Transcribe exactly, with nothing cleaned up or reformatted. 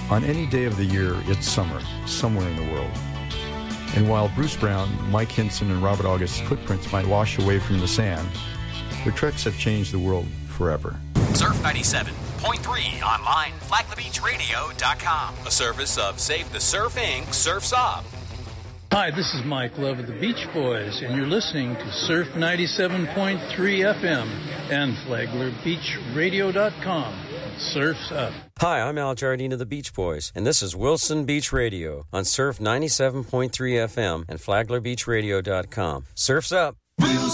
On any day of the year, it's summer, somewhere in the world. And while Bruce Brown, Mike Hinson, and Robert August's footprints might wash away from the sand, their treks have changed the world forever. Surf ninety-seven point three online, flag the beach radio dot com. A service of Save the Surf Incorporated. Surf's Up. Hi, this is Mike Love of the Beach Boys, and you're listening to Surf ninety-seven point three F M and flagler beach radio dot com. Surf's Up. Hi, I'm Al Jardine of the Beach Boys, and this is Wilson Beach Radio on Surf ninety-seven point three F M and flagler beach radio dot com. Surf's Up. Wilson